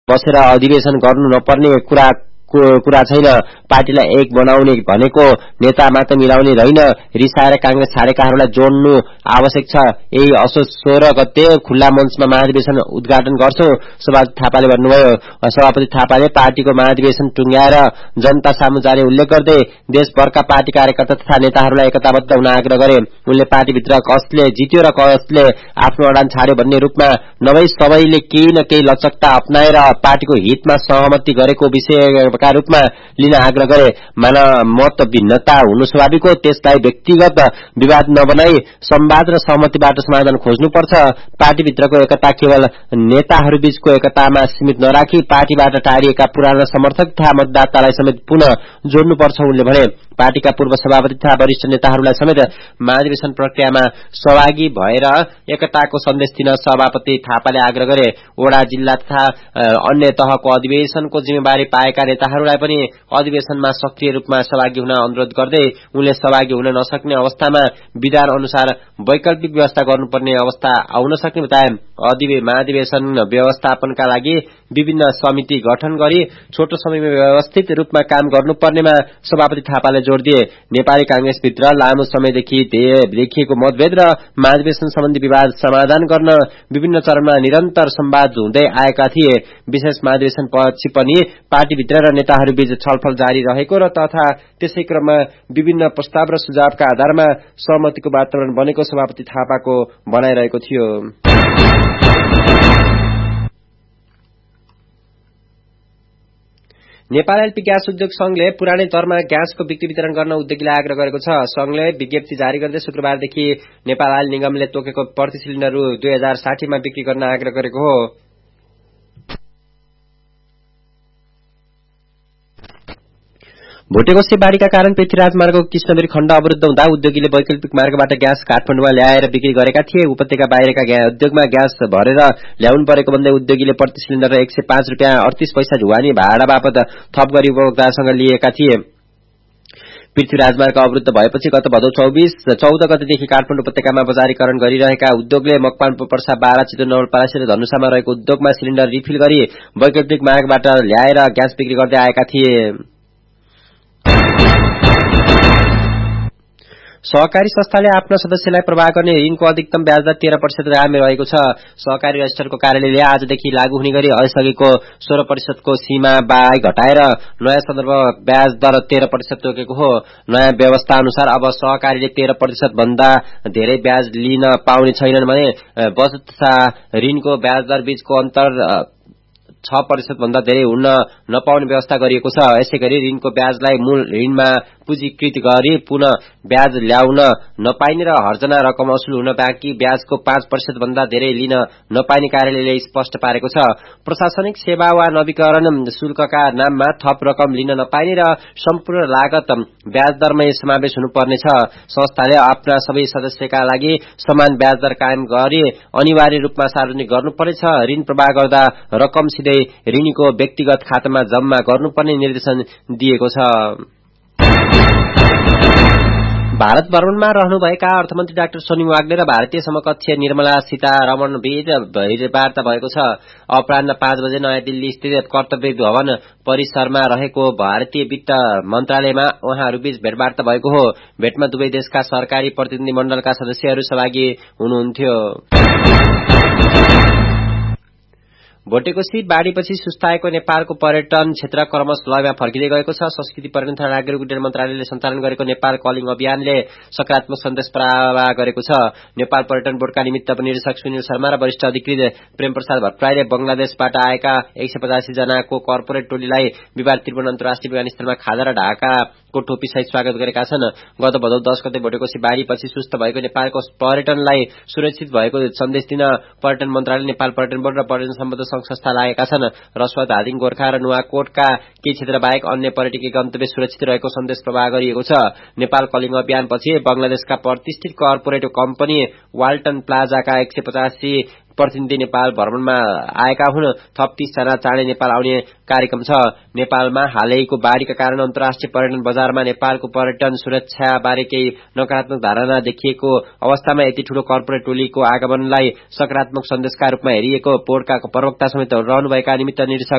बसेर अधिवेशन गर्नु नपर्ने कुरा छैन। पार्टीलाई एक बनाउने भनेको नेता मात्र मिलाउने होइन, रिसाएर कांग्रेस छाडेकाहरूलाई जोड्नु आवश्यक छ। यही असोज 16 गते खुल्ला मञ्चमा महाधिवेशन उद्घाटन गर्छौं, सभापति थापाले भन्नुभयो। सभापति थापाले पार्टीको महाधिवेशन टुंग्याएर जनता सामु जाने उल्लेख गर्दै देशभरका पार्टी कार्यकर्ता तथा नेताहरूलाई एकताबद्ध हुन आग्रह गरे। उनले पार्टीभित्र कसले जित्यो र कसले आफ्नो अडान छाड्यो भन्ने रूपमा नभई सबैले केही न केही लचकता अपनाएर पार्टीको हितमा सहमति गरेको विषयका रूपमा लिन आग्रह गरे। मत भिन्नता हुनु स्वाभाविक हो, त्यसलाई व्यक्तिगत विवाद नबनाई संवाद र सहमतिबाट समाधान खोज्नुपर्छ। पार्टीभित्रको एकता केवल नेताहरूबीचको एकतामा सीमित नराखी पार्टीबाट टाढिएका पुराना समर्थक तथा मतदातालाई समेत पुनः जोड्नुपर्छ उनले भने। पार्टीका पूर्व सभापति तथा वरिष्ठ नेताहरूलाई समेत महाधिवेशन प्रक्रियामा सहभागी भएर एकताको सन्देश दिन सभापति थापाले आग्रह गरे। वडा, जिल्ला तथा अन्य तहको अधिवेशनको जिम्मेवारी पाएका नेताहरूलाई पनि अधिवेशनमा सक्रिय रूपमा सहभागी हुन अनुरोध गर्दै उनले सहभागी हुन नसक्ने अवस्थामा विधान अनुसार वैकल्पिक व्यवस्था गर्नुपर्ने अवस्था आउन सक्ने बताए। महाधिवेशन व्यवस्थापनका लागि विभिन्न समिति गठन गरी छोटो समयमा व्यवस्थित रूपमा काम गर्नुपर्नेमा सभापति थापाले जोड़ दिए। नेपाली कांग्रेसभित्र लामो समयदेखि देखिएको मतभेद र महाधिवेशन सम्बन्धी विवाद समाधान गर्न विभिन्न चरणमा निरन्तर संवाद हुँदै आएका थिए। विशेष महाधिवेशन पछि पनि पार्टीभित्र र नेताहरूबीच छलफल जारी रहेको र तथा त्यसै क्रममा विभिन्न प्रस्ताव र सुझावका आधारमा सहमतिको वातावरण बनेको सभापति थापाको भनाइरहेको थियो। नेपाल एलपी ग्यास उद्योग संघले पुरानै दरमा ग्यासको बिक्री वितरण गर्न उद्योगीलाई आग्रह गरेको छ। संघले विज्ञप्ति जारी गर्दै शुक्रबारदेखि नेपाल आयल निगमले तोकेको प्रति सिलिण्डर रु 2060 मा बिक्री गर्न आग्रह गरेको हो। भोटेकोशी बाढ़ीका कारण पृथ्वीराज मार्गको कृष्णबेरी खण्ड अवरुद्ध हुँदा उद्योगीले वैकल्पिक मार्गबाट ग्यास काठमाडौँमा ल्याएर बिक्री गरेका थिए। उपत्यका बाहिरका उद्योगमा ग्यास भरेर ल्याउनु परेको भन्दै उद्योगीले प्रति सिलिण्डर 105 रुपियाँ 38 पैसा ढुवानी भाडा बापत थप गरी उपभोक्तासँग लिएका थिए। पृथ्वी राजमार्ग अवरुद्ध भएपछि गत भदौ 14 गतेदेखि काठमाडौँ उपत्यकामा बजारीकरण गरिरहेका उद्योगले मकवानपुर, पर्सा, बारा, चितवन, नवलपरासी र धनुषामा रहेको उद्योगमा सिलिण्डर रिफिल गरी वैकल्पिक मार्गबाट ल्याएर ग्यास बिक्री गर्दै आएका थिए। सहकारी संस्थाले आफ्ना सदस्यलाई प्रवाह गर्ने ऋणको अधिकतम ब्याज दर 13% कायम रहेको छ। सहकारी रजिस्टरको कार्यालयले आजदेखि लागू हुने गरी अघिको 16% को सीमा बाई घटाएर नयाँ सन्दर्भ ब्याज दर 13% तोकेको हो। नयाँ व्यवस्था अनुसार अब सहकारीले 13% भन्दा धेरै ब्याज लिन पाउने छैनन् भने बचत तथा ऋणको ब्याज दर बीचको अन्तर 6% भन्दा धेरै हुन नपाउने व्यवस्था गरिएको छ। यसैगरी ऋणको ब्याजलाई मूल ऋणमा पुँजीकृत गरी पुनः ब्याज ल्याउन नपाइने र हर्जना रकम असुल हुन बाँकी ब्याजको 5% भन्दा धेरै लिन नपाइने कार्यालयले स्पष्ट पारेको छ। प्रशासनिक सेवा वा नवीकरण शुल्कका नाममा थप रकम लिन नपाइने र सम्पूर्ण लागत ब्याज दरमै समावेश हुनुपर्नेछ। संस्थाले आफ्ना सबै सदस्यका लागि समान ब्याज दर कायम गरी अनिवार्य रूपमा सार्वजनिक गर्नुपर्नेछ। ऋण प्रवाह गर्दा रकम सिधै ऋणीको व्यक्तिगत खातामा जम्मा गर्नुपर्ने निर्देशन दिएको छ। भारत भ्रमणमा रहनुभएका अर्थमन्त्री डाक्टर सोनिम वाग्ले र भारतीय समकक्ष निर्मला सीतारमण बीच वार्ता भएको छ। अपराह्न 5 बजे नयाँ दिल्ली स्थित कर्तव्य भवन परिसरमा रहेको भारतीय वित्त मन्त्रालयमा उहाँहरूबीच भेटवार्ता भएको हो। भेटमा दुवै देशका सरकारी प्रतिनिधि मण्डलका सदस्यहरू सहभागी हुनुहुन्थ्यो। भोटेकोशी बाढ़ीपछि सुस्ताएको नेपालको पर्यटन क्षेत्र क्रमशः लयमा फर्किँदै गएको छ। संस्कृति, पर्यटन तथा नागरिक उड्डयन मन्त्रालयले सञ्चालन गरेको नेपाल कलिङ अभियानले सकारात्मक सन्देश प्रवाह गरेको छ। नेपाल पर्यटन बोर्डका निमित्त निर्देशक सुनिल शर्मा र वरिष्ठ अधिकृत प्रेम प्रसाद भट्टराईले बंगलादेशबाट आएका 185 जनाको कर्पोरेट टोलीलाई बिहिबार त्रिभुवन अन्तर्राष्ट्रिय विमानस्थलमा खाजा र ढाकाको टोपीसहित स्वागत गरेका छन्। गत भदौ 10 गते भोटेकोशी बाढ़ीपछि सुस्त भएको नेपालको पर्यटनलाई सुरक्षित भएको सन्देश दिन पर्यटन मन्त्रालय, नेपाल पर्यटन बोर्ड र पर्यटन सम्बद्ध संस्था लागेका छन्। रसुवा, धादिङ, गोर्खा र नुवाकोटका केही क्षेत्र बाहेक अन्य पर्यटकीय गन्तव्य सुरक्षित रहेको सन्देश प्रवाह गरिएको छ। नेपाल कलिङ अभियानपछि बंगलादेशका प्रतिष्ठित कर्पोरेट कम्पनी वाल्टन प्लाजाका 185 प्रतिनिधि नेपाल भ्रमणमा आएका हुन्। थप 30 जना चाँडै नेपाल आउने कार्यक्रम छ। नेपालमा हालैको बाढ़ीका कारण अन्तर्राष्ट्रिय पर्यटन बजारमा नेपालको पर्यटन सुरक्षा बारे केही नकारात्मक धारणा देखिएको अवस्थामा यति ठूलो कर्पोरेट टोलीको आगमनलाई सकारात्मक सन्देशका रूपमा हेरिएको बोर्डका प्रवक्ता समेत रहनुभएका निमित्त निर्देशक